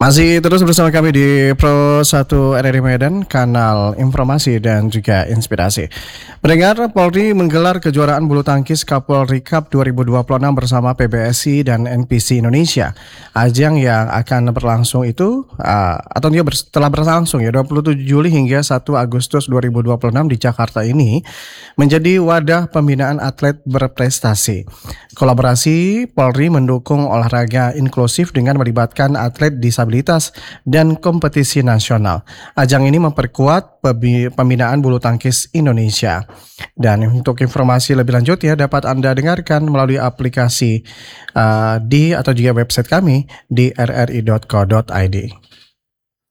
Masih terus bersama kami di Pro 1 RRI Medan, kanal informasi dan juga inspirasi. Pendengar, Polri menggelar kejuaraan bulu tangkis Kapolri Cup 2026 bersama PBSI dan NPC Indonesia. Ajang yang akan berlangsung itu telah berlangsung ya 27 Juli hingga 1 Agustus 2026 di Jakarta ini menjadi wadah pembinaan atlet berprestasi. Kolaborasi Polri mendukung olahraga inklusif dengan melibatkan atlet disabilitas dan kompetisi nasional. Ajang ini memperkuat pembinaan bulu tangkis Indonesia. Dan untuk informasi lebih lanjut ya dapat Anda dengarkan melalui aplikasi atau juga website kami di rri.co.id.